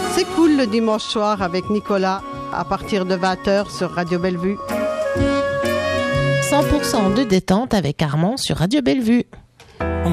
C'est cool le dimanche soir avec Nicolas à partir de 20h sur Radio Bellevue. 100% de détente avec Armand sur Radio Bellevue.